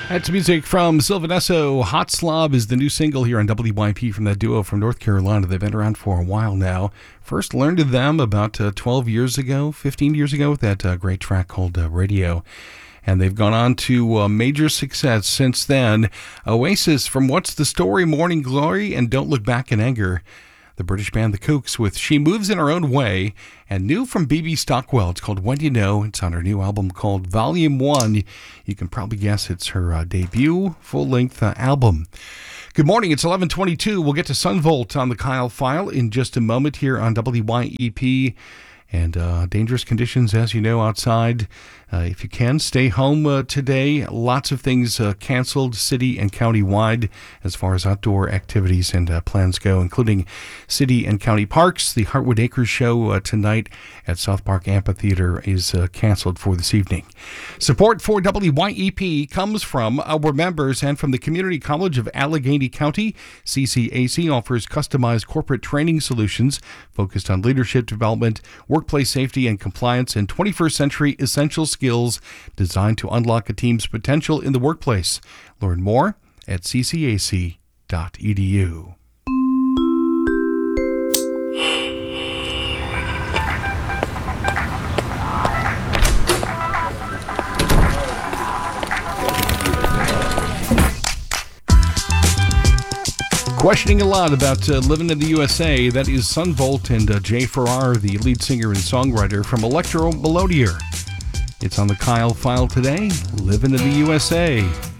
That's music from Sylvanesso. Hot Slob is the new single here on WYP from that duo from North Carolina. They've been around for a while now. First learned of them about 12 years ago, 15 years ago with that great track called Radio. And they've gone on to major success since then. Oasis from What's the Story, Morning Glory, and Don't Look Back in Anger. The British band The Kooks with She Moves in Her Own Way, and new from BB Stockwell. It's called When You Know. It's on her new album called Volume 1. You can probably guess it's her debut full-length album. Good morning, it's 11:22. We'll get to Sunvolt on the Kyle File in just a moment here on WYEP. And dangerous conditions, as you know, outside. If you can, stay home today. Lots of things canceled city and county-wide as far as outdoor activities and plans go, including city and county parks. The Heartwood Acres show tonight at South Park Amphitheater is canceled for this evening. Support for WYEP comes from our members and from the Community College of Allegheny County. CCAC offers customized corporate training solutions focused on leadership development, workplace safety and compliance, and 21st century essential skills designed to unlock a team's potential in the workplace. Learn more at ccac.edu. Questioning a lot about living in the USA, that is Sunvolt and Jay Farrar, the lead singer and songwriter from Electro Melodier. It's on the Kyle File today, Living in the USA.